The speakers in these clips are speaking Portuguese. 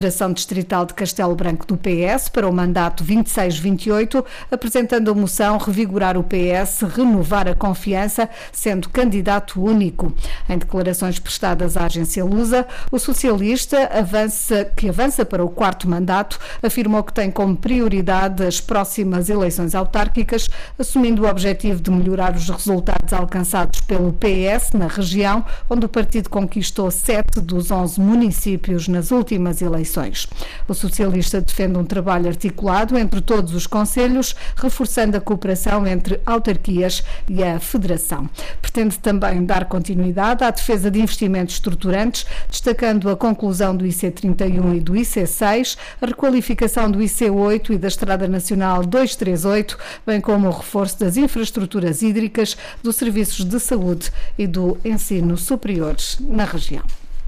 Federação Distrital de Castelo Branco do PS para o mandato 26-28, apresentando a moção Revigorar o PS, renovar a confiança, sendo candidato único. Em declarações prestadas à agência Lusa, o socialista que avança para o quarto mandato, afirmou que tem como prioridade as próximas eleições autárquicas, assumindo o objetivo de melhorar os resultados alcançados pelo PS na região, onde o partido conquistou 7 dos 11 municípios nas últimas eleições. O socialista defende um trabalho articulado entre todos os concelhos, reforçando a cooperação entre autarquias e a Federação. Pretende também dar continuidade à defesa de investimentos estruturantes, destacando a conclusão do IC31 e do IC6, a requalificação do IC8 e da Estrada Nacional 238, bem como o reforço das infraestruturas hídricas, dos serviços de saúde e do ensino superior na região.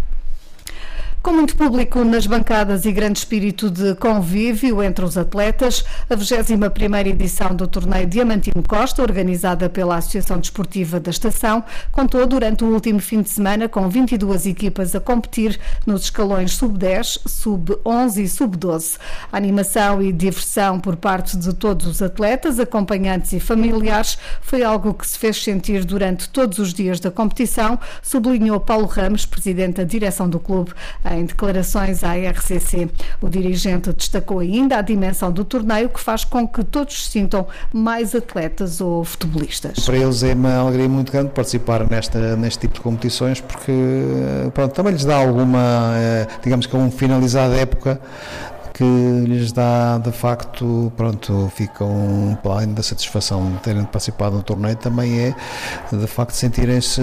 Com muito público nas bancadas e grande espírito de convívio entre os atletas, a 21ª edição do torneio Diamantino Costa, organizada pela Associação Desportiva da Estação, contou durante o último fim de semana com 22 equipas a competir nos escalões sub-10, sub-11 e sub-12. A animação e diversão por parte de todos os atletas, acompanhantes e familiares foi algo que se fez sentir durante todos os dias da competição, sublinhou Paulo Ramos, presidente da direção do clube, em declarações à RCC. O dirigente destacou ainda a dimensão do torneio, que faz com que todos se sintam mais atletas ou futebolistas. Para eles é uma alegria muito grande participar neste tipo de competições, porque também lhes dá alguma, digamos que finalizada época, que lhes dá, de facto, ficam, além da satisfação de terem participado no torneio, também é, de facto, sentirem-se,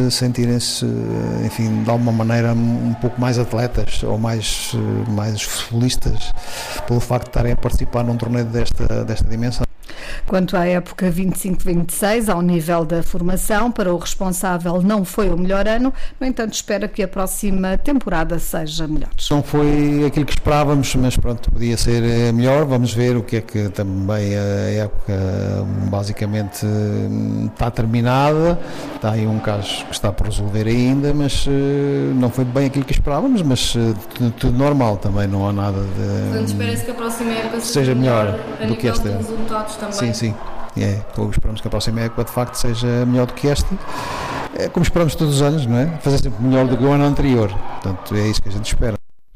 enfim, de alguma maneira um pouco mais atletas ou mais futebolistas, pelo facto de estarem a participar num torneio desta dimensão. Quanto à época 25-26, ao nível da formação, para o responsável não foi o melhor ano, no entanto espera que a próxima temporada seja melhor. Não foi aquilo que esperávamos, mas podia ser melhor. Vamos ver o que é que também a época basicamente está terminada. Está aí um caso que está por resolver ainda, mas não foi bem aquilo que esperávamos, mas tudo normal também, não há nada de... Portanto, espera-se que a próxima época seja melhor do que esta. Resultados também. Sim. Esperamos que a próxima época de facto seja melhor do que esta. É como esperamos todos os anos, não é? Fazer sempre melhor do que o ano anterior. Portanto, é isso que a gente espera.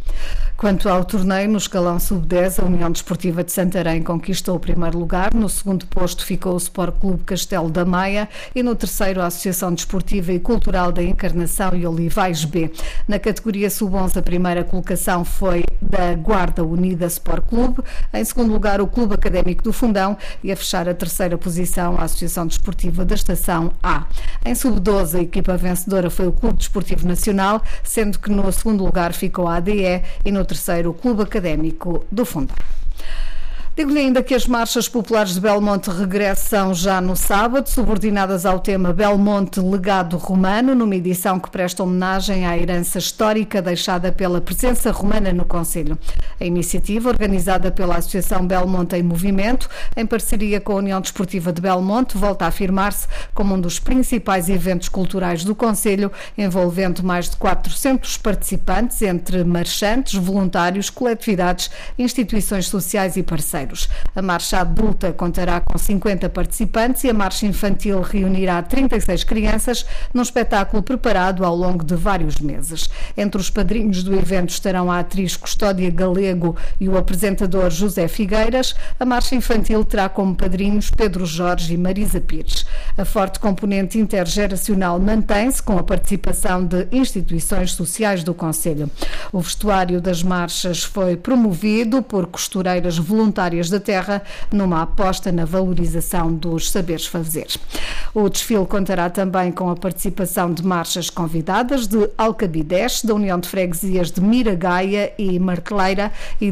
Quanto ao torneio, no escalão sub-10, a União Desportiva de Santarém conquistou o primeiro lugar, no segundo posto ficou o Sport Clube Castelo da Maia e no terceiro a Associação Desportiva e Cultural da Encarnação e Olivais B. Na categoria sub-11, a primeira colocação foi da Guarda Unida Sport Clube, em segundo lugar o Clube Académico do Fundão e a fechar a terceira posição a Associação Desportiva da Estação A. Em sub-12, a equipa vencedora foi o Clube Desportivo Nacional, sendo que no segundo lugar ficou a ADE e no terceiro o Clube Académico do Fundão. Digo-lhe ainda que as marchas populares de Belmonte regressam já no sábado, subordinadas ao tema Belmonte Legado Romano, numa edição que presta homenagem à herança histórica deixada pela presença romana no concelho. A iniciativa, organizada pela Associação Belmonte em Movimento, em parceria com a União Desportiva de Belmonte, volta a afirmar-se como um dos principais eventos culturais do concelho, envolvendo mais de 400 participantes, entre marchantes, voluntários, coletividades, instituições sociais e parceiros. A marcha adulta contará com 50 participantes e a marcha infantil reunirá 36 crianças num espetáculo preparado ao longo de vários meses. Entre os padrinhos do evento estarão a atriz Custódia Galego e o apresentador José Figueiras. A marcha infantil terá como padrinhos Pedro Jorge e Marisa Pires. A forte componente intergeracional mantém-se com a participação de instituições sociais do concelho. O vestuário das marchas foi promovido por costureiras voluntárias da terra, numa aposta na valorização dos saberes fazer. O desfile contará também com a participação de marchas convidadas de Alcabidez, da União de Freguesias de Miragaia e Marteleira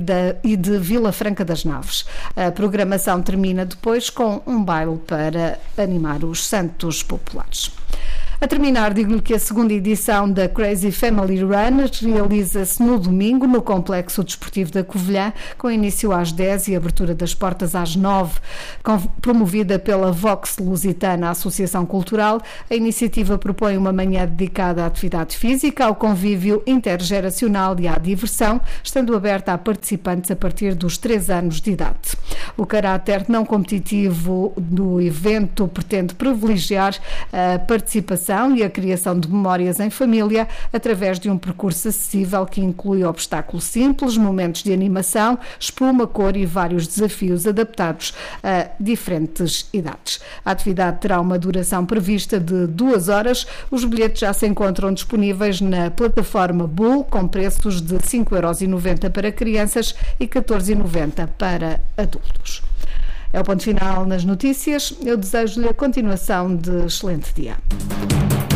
e de Vila Franca das Naves. A programação termina depois com um baile para animar os santos populares. A terminar, digo-lhe que a segunda edição da Crazy Family Run realiza-se no domingo no Complexo Desportivo da Covilhã, com início às 10 e abertura das portas às 9. Promovida pela Vox Lusitana Associação Cultural, a iniciativa propõe uma manhã dedicada à atividade física, ao convívio intergeracional e à diversão, estando aberta a participantes a partir dos 3 anos de idade. O caráter não competitivo do evento pretende privilegiar a participação e a criação de memórias em família através de um percurso acessível que inclui obstáculos simples, momentos de animação, espuma, cor e vários desafios adaptados a diferentes idades. A atividade terá uma duração prevista de 2 horas. Os bilhetes já se encontram disponíveis na plataforma Bull, com preços de 5,90€ para crianças e 14,90€ para adultos. É o ponto final nas notícias. Eu desejo-lhe a continuação de excelente dia.